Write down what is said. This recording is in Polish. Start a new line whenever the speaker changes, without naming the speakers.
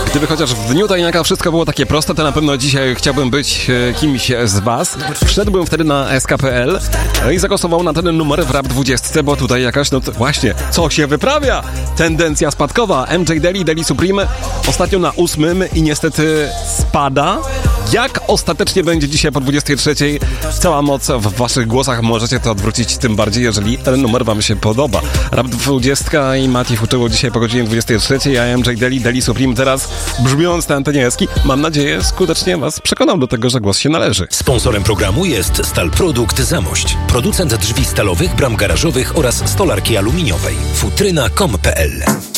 Gdyby chociaż w dniu tajniaka wszystko było takie proste, to na pewno dzisiaj chciałbym być kimś z was. Wszedłbym wtedy na sk.pl i zagłosował na ten numer w Rap 20, bo tutaj jakaś, no właśnie, co się wyprawia? Tendencja spadkowa. MJ Daily Supreme ostatnio na 8 i niestety spada. Jak ostatecznie będzie dzisiaj po 23? Cała moc w waszych głosach, możecie to odwrócić, tym bardziej, jeżeli ten numer wam się podoba. Rap 20 i Mati uczyło dzisiaj po godzinie 23, a MJ Daily Supreme teraz brzmiąc na antenie Eski, mam nadzieję, skutecznie was przekonał do tego, że głos się należy.
Sponsorem programu jest Stal Produkt Zamość. Producent drzwi stalowych, bram garażowych oraz stolarki aluminiowej. Futryna.com.pl